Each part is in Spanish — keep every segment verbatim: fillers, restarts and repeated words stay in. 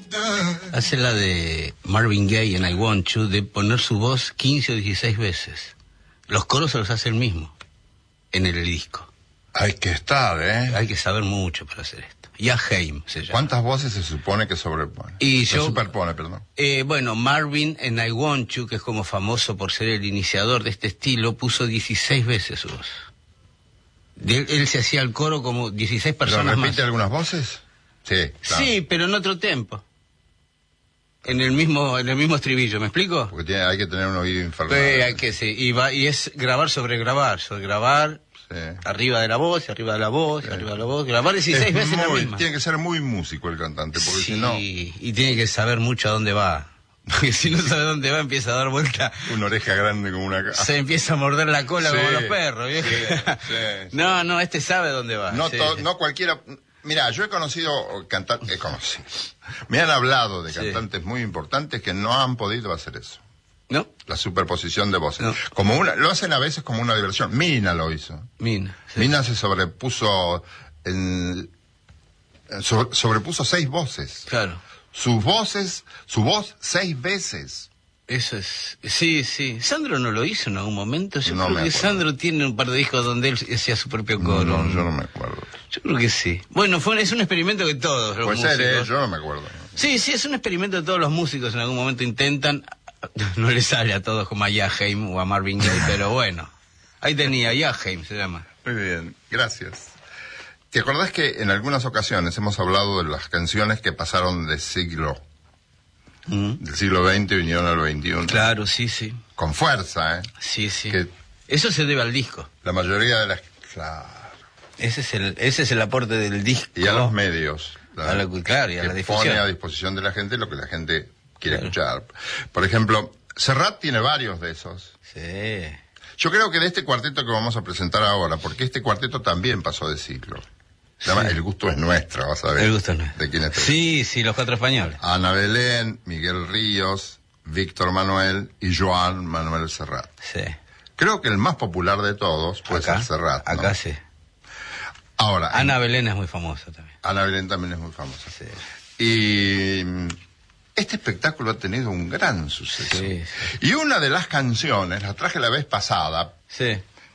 Hace la de Marvin Gaye en I Want You, de poner su voz quince o dieciséis veces. Los coros se los hace él mismo, en el disco. Hay que estar, ¿eh? Hay que saber mucho para hacer esto. Yaheim se llama. ¿Cuántas voces se supone que sobrepone? Y se yo, superpone, perdón. Eh, bueno, Marvin en I Want You, que es como famoso por ser el iniciador de este estilo, puso dieciséis veces su voz. Él, él se hacía el coro como dieciséis personas más. ¿Pero repite algunas voces? Sí, claro. Sí, pero en otro tempo. En el mismo, en el mismo estribillo, ¿me explico? Porque tiene, hay que tener un oído infernal. Sí, hay que, sí. Y, va, y es grabar sobre grabar, sobre grabar, sí. Arriba de la voz, y arriba de la voz, sí. y arriba de la voz, grabar dieciséis veces muy, la misma. Tiene que ser muy músico el cantante, porque sí, si no... y tiene que saber mucho a dónde va. Porque si no sabe dónde va, empieza a dar vuelta. Una oreja grande como una... Se empieza a morder la cola sí, como los perros, ¿viejo? Sí, sí, sí. No, no, este sabe dónde va. No, sí. to, no cualquiera... Mira, yo he conocido cantantes... He conocido. Me han hablado de cantantes sí. muy importantes que no han podido hacer eso. ¿No? La superposición de voces. No. Como una, lo hacen a veces como una diversión. Mina lo hizo. Mina. Sí. Mina se sobrepuso en, sobre, sobrepuso seis voces. Claro. Sus voces, su voz seis veces. Eso es, sí, sí. ¿Sandro no lo hizo en algún momento? Yo no creo que acuerdo. Sandro tiene un par de discos donde él hacía su propio coro. No, no, yo no me acuerdo. Yo creo que sí. Bueno, fue, es un experimento que todos los Puede músicos... ser, ¿eh? Yo no me acuerdo. Sí, sí, es un experimento que todos los músicos en algún momento intentan. No les sale a todos como a Yaheim o a Marvin Gaye, pero bueno. Ahí tenía, Yaheim se llama. Muy bien, gracias. ¿Te acordás que en algunas ocasiones hemos hablado de las canciones que pasaron de siglo... Mm. del siglo veinte y vinieron al veintiuno? Claro, sí, sí. Con fuerza, ¿eh? Sí, sí. Que eso se debe al disco. La mayoría de las... Claro. Ese es el, ese es el aporte del disco. Y a los medios. La, a la, claro, y a que la difusión. Pone a disposición de la gente lo que la gente quiere claro. escuchar. Por ejemplo, Serrat tiene varios de esos. Sí. Yo creo que de este cuarteto que vamos a presentar ahora, porque este cuarteto también pasó de ciclo. Se llama sí. El gusto es nuestro, vas a ver. El gusto es nuestro. ¿De quién es? Sí, sí, los cuatro españoles. Ana Belén, Miguel Ríos, Víctor Manuel y Joan Manuel Serrat. Sí. Creo que el más popular de todos puede acá, ser Serrat, ¿no? Acá sí. Ahora. Ana en... Belén es muy famosa también. Ana Belén también es muy famosa. Sí. Y este espectáculo ha tenido un gran suceso. Sí, sí. Y una de las canciones, la traje la vez pasada. Sí.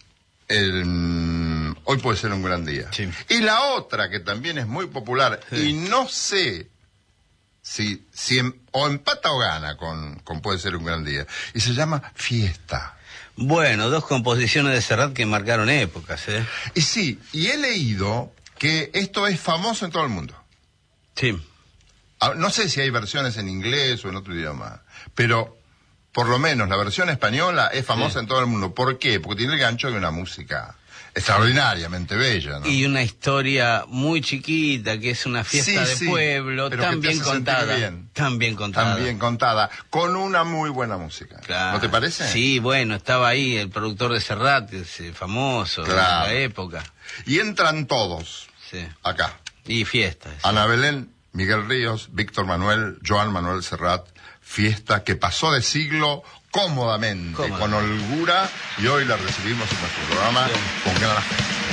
El, hoy puede ser un gran día. Sí. Y la otra que también es muy popular, sí. y no sé si, si en, o empata o gana con, con puede ser un gran día, y se llama Fiesta. Bueno, dos composiciones de Serrat que marcaron épocas, ¿eh? Y sí, y he leído que esto es famoso en todo el mundo. Sí. No sé si hay versiones en inglés o en otro idioma, pero por lo menos la versión española es famosa sí. en todo el mundo. ¿Por qué? Porque tiene el gancho de una música extraordinariamente bella, ¿no? Y una historia muy chiquita, que es una fiesta sí, de sí, pueblo, tan bien contada. Bien. Tan bien contada. Tan bien contada, con una muy buena música. Claro. ¿No te parece? Sí, bueno, estaba ahí el productor de Serrat, ese famoso, claro. de la época. Y entran todos, sí. acá. Y fiestas. Ana Belén, Miguel Ríos, Víctor Manuel, Joan Manuel Serrat, fiesta que pasó de siglo cómodamente, Cómodo. con holgura, y hoy la recibimos en nuestro programa sí. con gran afecto.